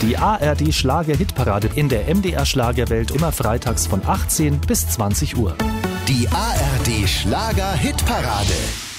Die ARD Schlager-Hitparade in der MDR Schlagerwelt immer freitags von 18 bis 20 Uhr. Die ARD Schlager-Hitparade.